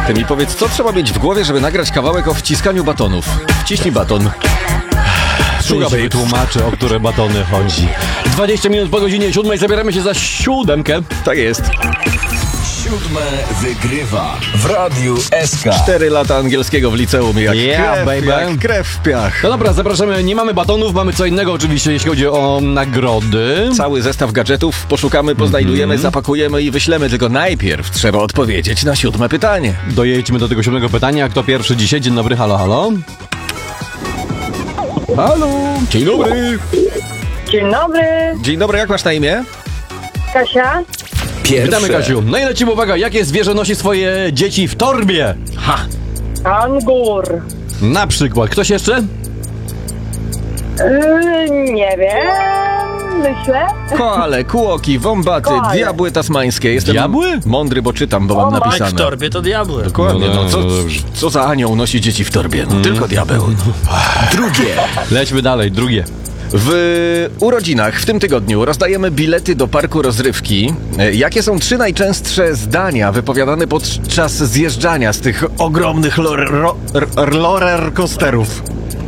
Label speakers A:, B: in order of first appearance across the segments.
A: tym i powiedz, co trzeba mieć w głowie, żeby nagrać kawałek o wciskaniu batonów. Wciśnij baton.
B: Sugar Babe tłumaczy, o które batony chodzi. 20 minut po godzinie 7 zabieramy się za 7.
A: Tak jest.
C: 7 wygrywa w Radiu SK.
A: 4 lata angielskiego w liceum, jak
B: Yeah, baby.
A: jak krew w piach.
B: No dobra, zapraszamy. Nie mamy batonów, mamy co innego oczywiście, jeśli chodzi o nagrody.
A: Cały zestaw gadżetów poszukamy, poznajdujemy, zapakujemy i wyślemy, tylko najpierw trzeba odpowiedzieć na 7 pytanie.
B: Dojedźmy do tego 7 pytania. Kto pierwszy dzisiaj? Dzień dobry, halo, halo. Halo.
A: Dzień dobry.
D: Dzień dobry,
A: Dzień dobry, jak masz na imię?
D: Kasia.
C: Pierwsze.
B: Witamy, Kasiu. No i lecimy, uwaga, jakie zwierzę nosi swoje dzieci w torbie?
D: Angur.
B: Na przykład. Ktoś jeszcze?
D: Nie wiem, myślę.
A: Koale, kuoki, wombaty,
D: Koale.
A: diabły tasmańskie. Jestem
B: Diabły?
A: mądry, bo czytam, bo mam
D: Wombat.
A: napisane.
E: W torbie to diabły.
A: Dokładnie,
B: No,
A: no,
B: dobrze.
A: co za anioł nosi dzieci w torbie? No, tylko diabeł.
C: Drugie.
B: Lećmy dalej, drugie.
A: W urodzinach w tym tygodniu rozdajemy bilety do parku rozrywki. Jakie są 3 najczęstsze zdania wypowiadane podczas zjeżdżania z tych ogromnych roller coasterów?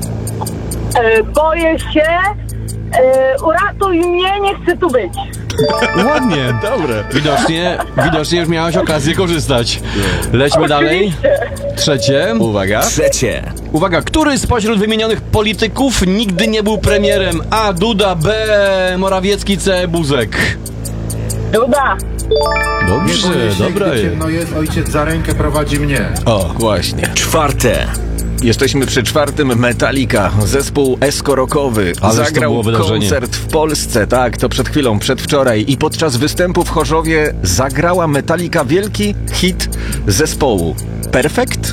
D: Boję się. Uratuj mnie, nie chcę tu być.
B: Ładnie.
A: Dobre.
B: Widocznie już miałaś okazję korzystać. Lećmy dalej. Trzecie.
A: Uwaga.
C: Trzecie.
B: Uwaga, który spośród wymienionych polityków nigdy nie był premierem? A. Duda, B. Morawiecki, C. Buzek.
D: Duda.
B: Dobrze, dobra
F: Gdy
B: jest.
F: ciemno jest, ojciec za rękę prowadzi mnie.
A: O, właśnie.
C: Czwarte.
A: Jesteśmy przy 4. Metallica, zespół eskorokowy.
B: Ależ to
A: Zagrał
B: było wydarzenie.
A: koncert w Polsce, tak, to przed chwilą, przedwczoraj. I podczas występu w Chorzowie zagrała Metallica wielki hit zespołu. Perfekt?